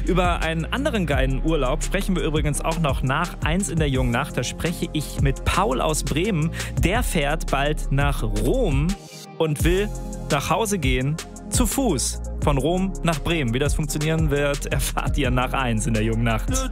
Über einen anderen geilen Urlaub sprechen wir übrigens auch noch nach 1 in der Jungen Nacht. Da spreche ich mit Paul aus Bremen. Der fährt bald nach Rom und will nach Hause gehen zu Fuß von Rom nach Bremen. Wie das funktionieren wird, erfahrt ihr nach 1 in der Jungen Nacht.